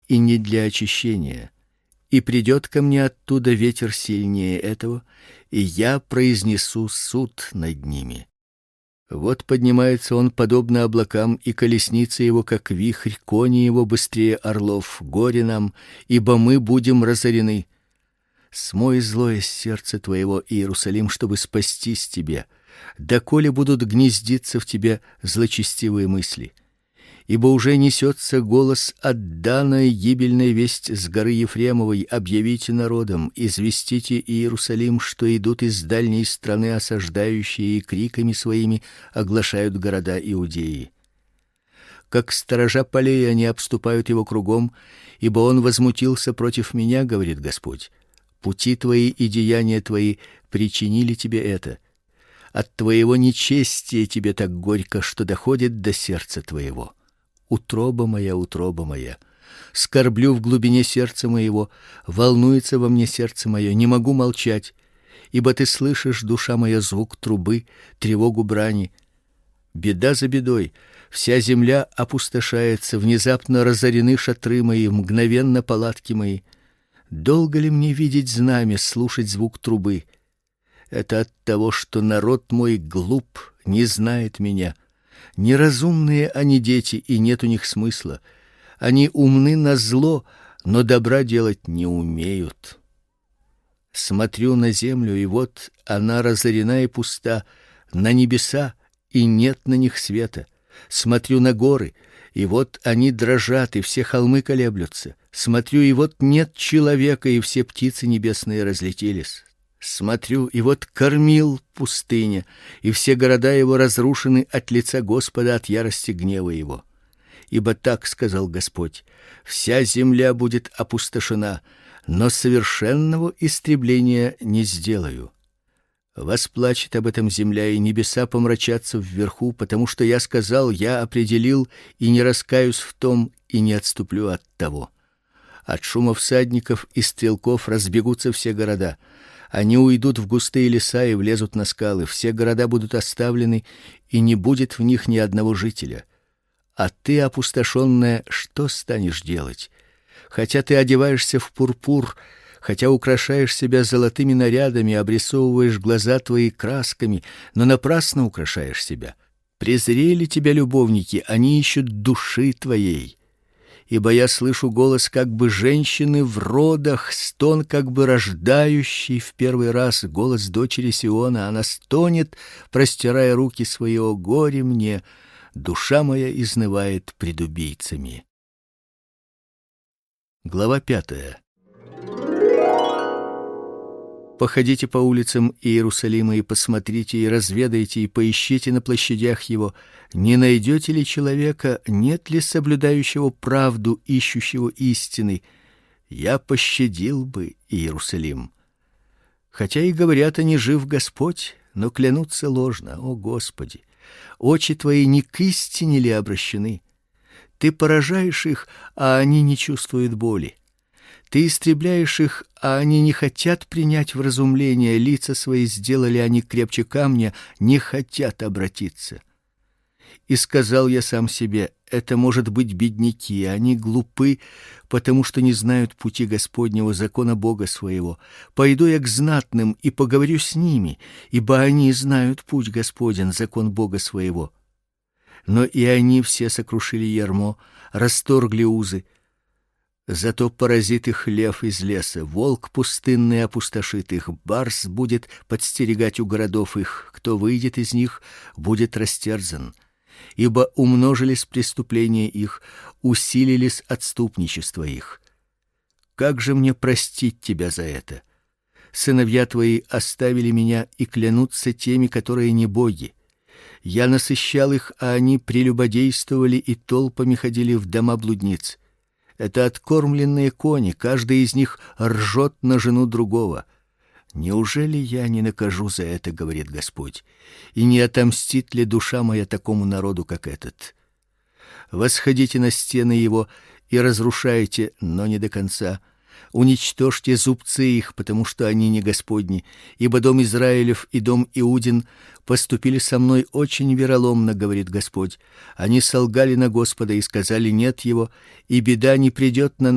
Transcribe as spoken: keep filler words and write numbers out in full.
и не для очищения. И придет ко мне оттуда ветер сильнее этого, и я произнесу суд над ними. Вот поднимается он подобно облакам, и колесница его как вихрь, кони его быстрее орлов. Горе нам, ибо мы будем разорены. Смой злое с сердца твоего, Иерусалим, чтобы спастись тебе. Доколе будут гнездиться в тебе злочестивые мысли? Ибо уже несется голос от Дана, гибельная весть с горы Ефремовой. Объявите народам, известите Иерусалим, что идут из дальней страны осаждающие, и криками своими оглашают города Иудеи. Как сторожа полей они обступают его кругом, ибо он возмутился против меня, говорит Господь. Пути твои и деяния твои причинили тебе это. От твоего нечестия тебе так горько, что доходит до сердца твоего. Утроба моя, утроба моя, скорблю в глубине сердца моего, волнуется во мне сердце мое, не могу молчать, ибо ты слышишь, душа моя, звук трубы, тревогу брани. Беда за бедой, вся земля опустошается, внезапно разорены шатры мои, мгновенно палатки мои. Долго ли мне видеть знамя, слушать звук трубы? Это от того, что народ мой глуп, не знает меня. Неразумные они дети, и нет у них смысла. Они умны на зло, но добра делать не умеют. Смотрю на землю, и вот она разорена и пуста, на небеса, и нет на них света. Смотрю на горы, и вот они дрожат, и все холмы колеблются. Смотрю, и вот нет человека, и все птицы небесные разлетелись. Смотрю, и вот кормил пустыня, и все города его разрушены от лица Господа, от ярости гнева его. Ибо так сказал Господь: вся земля будет опустошена, но совершенного истребления не сделаю. Восплачет об этом земля, и небеса помрачатся вверху, потому что я сказал, я определил, и не раскаюсь в том, и не отступлю от того. От шума всадников и стрелков разбегутся все города. Они уйдут в густые леса и влезут на скалы. Все города будут оставлены, и не будет в них ни одного жителя. А ты, опустошенная, что станешь делать? Хотя ты одеваешься в пурпур, хотя украшаешь себя золотыми нарядами, обрисовываешь глаза твои красками, но напрасно украшаешь себя. Презрели тебя любовники, они ищут души твоей. Ибо я слышу голос как бы женщины в родах, стон как бы рождающий в первый раз, голос дочери Сиона. Она стонет, простирая руки свои: о горе мне, душа моя изнывает пред убийцами. Глава пятая. Походите по улицам Иерусалима и посмотрите, и разведайте, и поищите на площадях его, не найдете ли человека, нет ли соблюдающего правду, ищущего истины. Я пощадил бы Иерусалим. Хотя и говорят они: жив Господь, но клянутся ложно. О Господи, очи твои не к истине ли обращены? Ты поражаешь их, а они не чувствуют боли. Ты истребляешь их, а они не хотят принять вразумление, лица свои сделали они крепче камня, не хотят обратиться. И сказал я сам себе: это, может быть, бедняки, они глупы, потому что не знают пути Господнего, закона Бога своего. Пойду я к знатным и поговорю с ними, ибо они знают путь Господень, закон Бога своего. Но и они все сокрушили ярмо, расторгли узы. Зато поразит их лев из леса, волк пустынный опустошит их, барс будет подстерегать у городов их, кто выйдет из них, будет растерзан. Ибо умножились преступления их, усилились отступничество их. Как же мне простить тебя за это? Сыновья твои оставили меня и клянутся теми, которые не боги. Я насыщал их, а они прелюбодействовали и толпами ходили в дома блудниц. Это откормленные кони, каждый из них ржет на жену другого. Неужели я не накажу за это, говорит Господь, и не отомстит ли душа моя такому народу, как этот? Восходите на стены его и разрушайте, но не до конца. Уничтожьте зубцы их, потому что они не Господни, ибо дом Израилев и дом Иудин поступили со мной очень вероломно, говорит Господь. Они солгали на Господа и сказали: нет его, и беда не придет на